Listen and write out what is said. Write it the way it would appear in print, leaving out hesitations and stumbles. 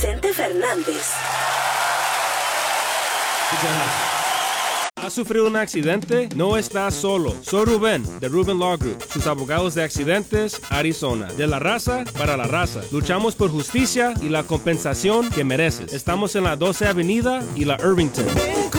Vicente Fernández. ¿Has sufrido un accidente? No estás solo. Soy Rubén, de Rubén Law Group, sus abogados de accidentes, Arizona. De la raza para la raza. Luchamos por justicia y la compensación que mereces. Estamos en la 12 Avenida y la Irvington.